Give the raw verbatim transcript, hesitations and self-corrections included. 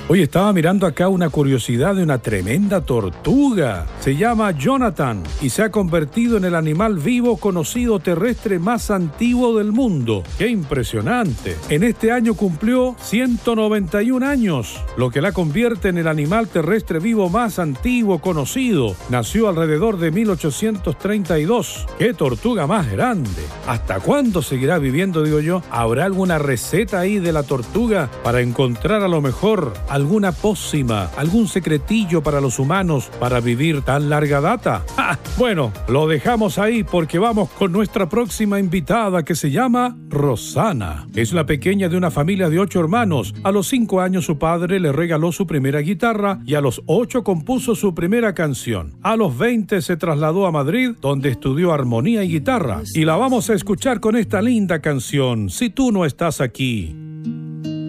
Hoy estaba mirando acá una curiosidad de una tremenda tortuga. Se llama Jonathan y se ha convertido en el animal vivo conocido terrestre más antiguo del mundo. ¡Qué impresionante! En este año cumplió ciento noventa y un años, lo que la convierte en el animal terrestre vivo más antiguo conocido. Nació alrededor de mil ochocientos treinta y dos. ¡Qué tortuga más grande! ¿Hasta cuándo seguirá viviendo, digo yo? ¿Habrá alguna receta ahí de la tortuga para encontrar a lo mejor alguna pócima, algún secretillo para los humanos para vivir tan larga data? ¡Ja! Bueno, lo dejamos ahí porque vamos con nuestra próxima invitada, que se llama Rosana. Es la pequeña de una familia de ocho hermanos. A los cinco años su padre le regaló su primera guitarra y a los ocho compuso su primera canción. A los veinte se trasladó a Madrid, donde estudió armonía y guitarra. Y la vamos a escuchar con esta linda canción, Si tú no estás aquí.